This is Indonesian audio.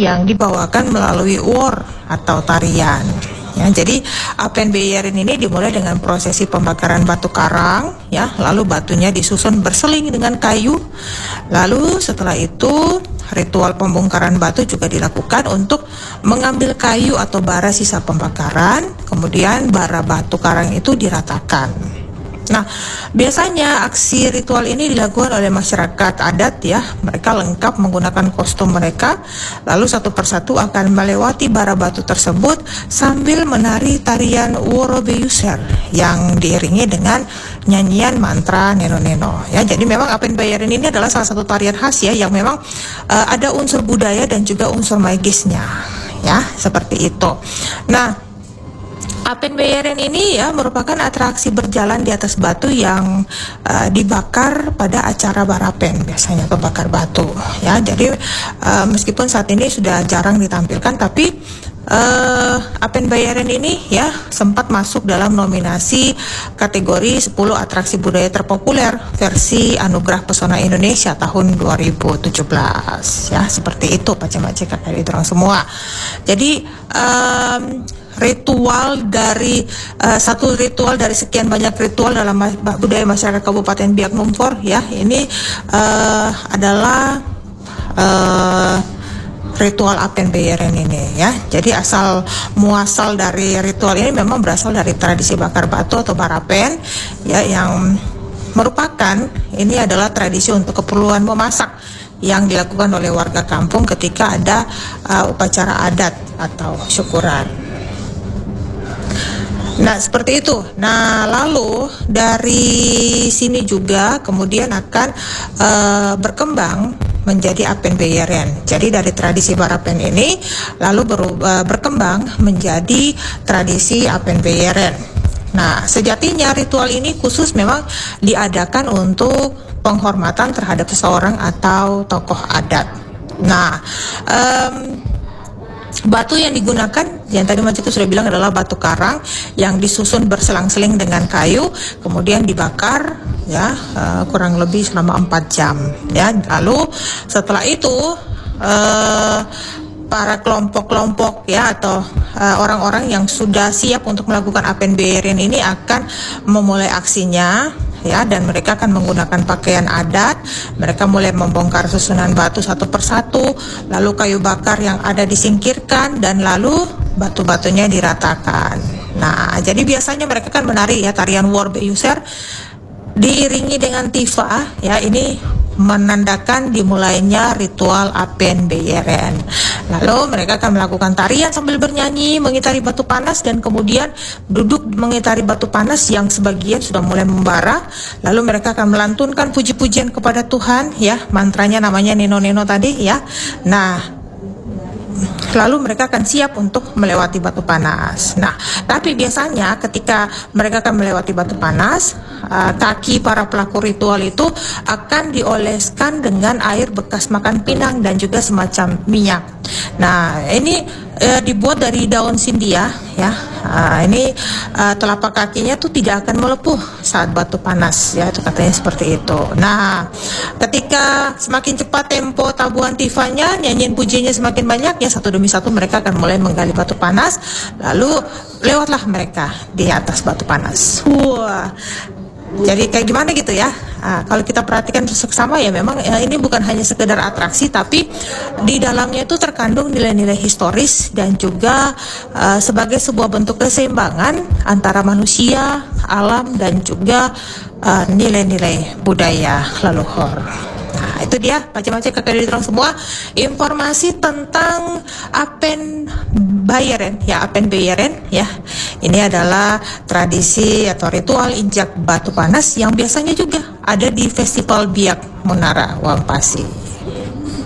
yang dibawakan melalui war atau tarian. Ya, jadi Apen Bayeren ini dimulai dengan prosesi pembakaran batu karang, ya, lalu batunya disusun berseling dengan kayu. Lalu setelah itu ritual pembongkaran batu juga dilakukan untuk mengambil kayu atau bara sisa pembakaran, kemudian bara batu karang itu diratakan. Nah, biasanya aksi ritual ini dilakukan oleh masyarakat adat, ya. Mereka lengkap menggunakan kostum mereka, lalu satu persatu akan melewati bara batu tersebut sambil menari tarian Worobeyuser yang diiringi dengan nyanyian mantra neno-neno, ya. Jadi memang Apen Bayeren ini adalah salah satu tarian khas, ya, yang memang ada unsur budaya dan juga unsur magisnya, ya, seperti itu. Nah, Apen Bayeren ini, ya, merupakan atraksi berjalan di atas batu yang dibakar pada acara barapen, biasanya pembakar batu, ya. Jadi meskipun saat ini sudah jarang ditampilkan, tapi Apen Bayeren ini, ya, sempat masuk dalam nominasi kategori 10 atraksi budaya terpopuler versi Anugerah Pesona Indonesia tahun 2017, ya. Seperti itu Pace-Pace kakak orang semua. Jadi satu ritual dari sekian banyak ritual dalam budaya masyarakat Kabupaten Biak Numfor, ya, ini adalah ritual Apen Bayeren ini, ya. Jadi asal muasal dari ritual ini memang berasal dari tradisi bakar batu atau barapen, ya, yang merupakan ini adalah tradisi untuk keperluan memasak yang dilakukan oleh warga kampung ketika ada upacara adat atau syukuran. Nah, seperti itu. Nah, lalu dari sini juga kemudian akan berkembang menjadi Apen Bayeren. Jadi dari tradisi barapen ini lalu berkembang menjadi tradisi Apen Bayeren. Nah, sejatinya ritual ini khusus memang diadakan untuk penghormatan terhadap seseorang atau tokoh adat. Nah, batu yang digunakan, yang tadi Mas itu sudah bilang, adalah batu karang yang disusun berselang-seling dengan kayu, kemudian dibakar, ya, kurang lebih selama 4 jam, ya. Lalu setelah itu para kelompok-kelompok, ya, atau orang-orang yang sudah siap untuk melakukan Apen Bayeren ini akan memulai aksinya, ya, dan mereka akan menggunakan pakaian adat. Mereka mulai membongkar susunan batu satu persatu, lalu kayu bakar yang ada disingkirkan, dan lalu batu-batunya diratakan. Nah, jadi biasanya mereka kan menari, ya, tarian Worobeyuser diiringi dengan tifa, ya. Ini menandakan dimulainya ritual Apen Bayeren. Lalu mereka akan melakukan tarian sambil bernyanyi, mengitari batu panas, dan kemudian duduk mengitari batu panas yang sebagian sudah mulai membara. Lalu mereka akan melantunkan puji-pujian kepada Tuhan, ya, mantranya namanya neno-neno tadi, ya. Nah, lalu mereka akan siap untuk melewati batu panas. Nah, tapi biasanya ketika mereka akan melewati batu panas, kaki para pelaku ritual itu akan dioleskan dengan air bekas makan pinang dan juga semacam minyak. Nah, ini dibuat dari daun sindia, ya. Ini telapak kakinya tuh tidak akan melepuh saat batu panas, ya, itu katanya seperti itu. Nah, ketika semakin cepat tempo tabuhan tifanya, nyanyian pujinya semakin banyak, ya, satu demi satu mereka akan mulai menggali batu panas, lalu lewatlah mereka di atas batu panas. Wah, jadi kayak gimana gitu, ya. Kalau kita perhatikan seksama, ya, memang ini bukan hanya sekedar atraksi, tapi di dalamnya itu terkandung nilai-nilai historis dan juga sebagai sebuah bentuk keseimbangan antara manusia, alam, dan juga nilai-nilai budaya leluhur. Nah, itu dia macam-macam kakak dari terang semua informasi tentang Apen Bayeren, ya, Apen Bayeren, ya. Ini adalah tradisi atau ritual injak batu panas yang biasanya juga ada di Festival Biak Munara Wampasi.